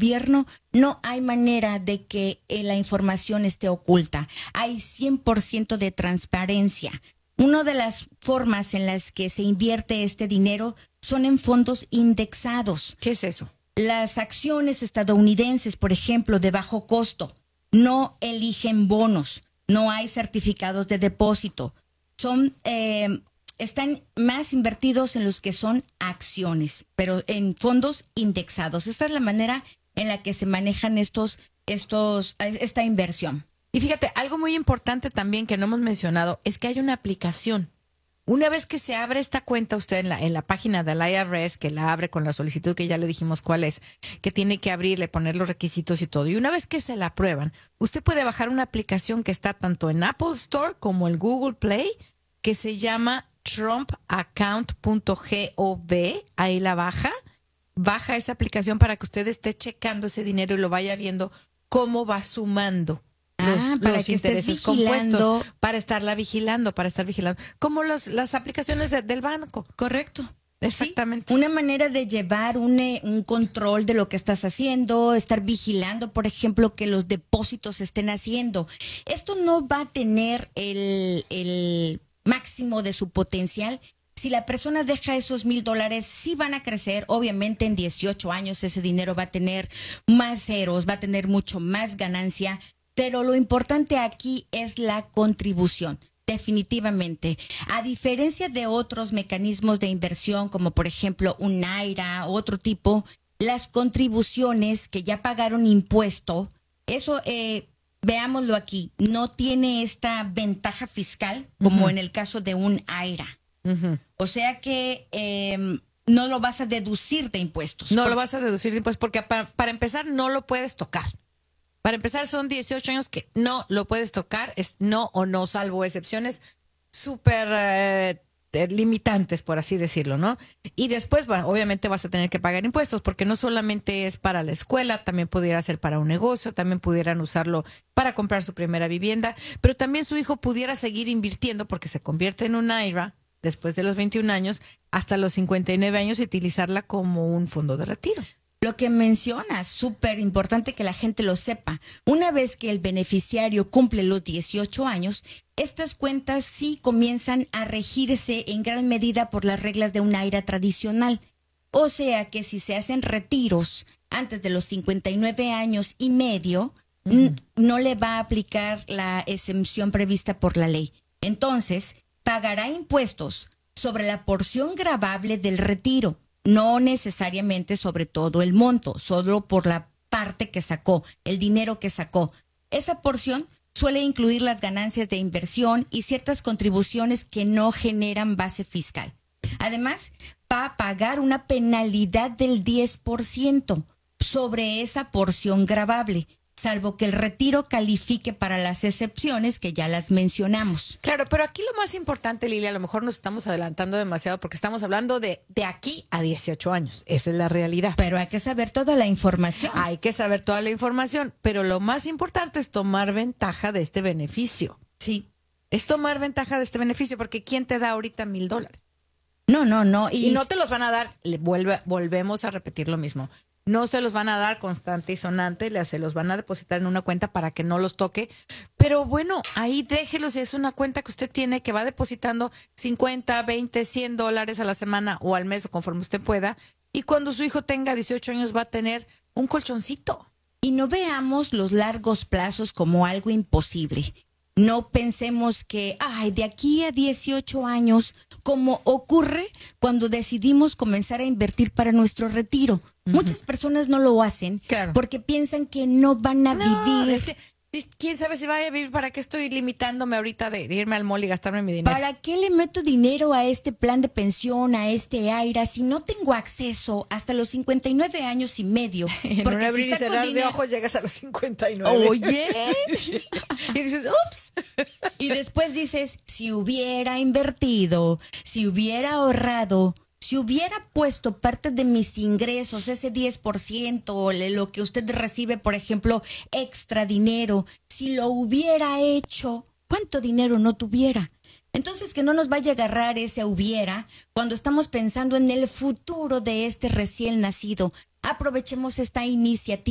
gobierno, no hay manera de que la información esté oculta. Hay 100% de transparencia. Una de las formas en las que se invierte este dinero son en fondos indexados. ¿Qué es eso? Las acciones estadounidenses, por ejemplo, de bajo costo, no eligen bonos, no hay certificados de depósito. Están más invertidos en los que son acciones, pero en fondos indexados. Esta es la manera en la que se manejan esta inversión. Y fíjate, algo muy importante también que no hemos mencionado es que hay una aplicación. Una vez que se abre esta cuenta usted en la página del IRS, que la abre con la solicitud que ya le dijimos cuál es, que tiene que abrirle, poner los requisitos y todo. Y una vez que se la aprueban, usted puede bajar una aplicación que está tanto en Apple Store como en Google Play, que se llama trumpaccount.gov. Ahí la baja esa aplicación para que usted esté checando ese dinero y lo vaya viendo cómo va sumando los intereses compuestos, para estar vigilando, como las aplicaciones del banco. Correcto. Exactamente. Sí, una manera de llevar un control de lo que estás haciendo, estar vigilando, por ejemplo, que los depósitos se estén haciendo. Esto no va a tener el máximo de su potencial. Si la persona deja esos $1,000, sí van a crecer. Obviamente en 18 años ese dinero va a tener más ceros, va a tener mucho más ganancia. Pero lo importante aquí es la contribución, definitivamente. A diferencia de otros mecanismos de inversión, como por ejemplo un IRA u otro tipo, las contribuciones que ya pagaron impuesto, eso, veámoslo aquí, no tiene esta ventaja fiscal como en el caso de un IRA. O sea que no lo vas a deducir de impuestos. No lo vas a deducir de impuestos porque para empezar no lo puedes tocar. Para empezar, son 18 años que no lo puedes tocar, es no o no, salvo excepciones súper limitantes, por así decirlo, ¿no? Y después, bueno, obviamente vas a tener que pagar impuestos, porque no solamente es para la escuela, también pudiera ser para un negocio, también pudieran usarlo para comprar su primera vivienda, pero también su hijo pudiera seguir invirtiendo porque se convierte en un IRA después de los 21 años, hasta los 59 años, y utilizarla como un fondo de retiro. Lo que mencionas, súper importante que la gente lo sepa. Una vez que el beneficiario cumple los 18 años, estas cuentas sí comienzan a regirse en gran medida por las reglas de un IRA tradicional. O sea que si se hacen retiros antes de los 59 años y medio, no le va a aplicar la exención prevista por la ley. Entonces, pagará impuestos sobre la porción gravable del retiro. No necesariamente sobre todo el monto, solo por la parte que sacó, el dinero que sacó. Esa porción suele incluir las ganancias de inversión y ciertas contribuciones que no generan base fiscal. Además, va a pagar una penalidad del 10% sobre esa porción gravable, salvo que el retiro califique para las excepciones que ya las mencionamos. Claro, pero aquí lo más importante, Lili, a lo mejor nos estamos adelantando demasiado porque estamos hablando de aquí a 18 años. Esa es la realidad. Pero hay que saber toda la información. Hay que saber toda la información, pero lo más importante es tomar ventaja de este beneficio. Sí. Es tomar ventaja de este beneficio, porque ¿quién te da ahorita $1,000? No. Y no te los van a dar, volvemos a repetir lo mismo. No se los van a dar constante y sonante, se los van a depositar en una cuenta para que no los toque. Pero bueno, ahí déjelos, es una cuenta que usted tiene que va depositando 50, 20, $100 a la semana o al mes o conforme usted pueda. Y cuando su hijo tenga 18 años va a tener un colchoncito. Y no veamos los largos plazos como algo imposible. No pensemos que, de aquí a 18 años, como ocurre cuando decidimos comenzar a invertir para nuestro retiro. Muchas personas no lo hacen porque piensan que no van a vivir. ¿Quién sabe si vaya a vivir? ¿Para qué estoy limitándome ahorita de irme al mall y gastarme mi dinero? ¿Para qué le meto dinero a este plan de pensión, a este IRA, si no tengo acceso hasta los 59 años y medio? Porque en abrir y cerrar de ojos llegas a los 59. Oye. Y dices, ups. Y después dices, si hubiera invertido, si hubiera ahorrado, si hubiera puesto parte de mis ingresos, ese 10%, lo que usted recibe, por ejemplo, extra dinero, si lo hubiera hecho, ¿cuánto dinero no tuviera? Entonces, que no nos vaya a agarrar ese hubiera cuando estamos pensando en el futuro de este recién nacido. Aprovechemos esta iniciativa.